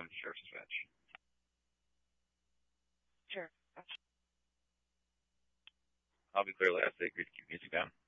of surf switch. Sure. I'll be clear last. They agreed to keep music down.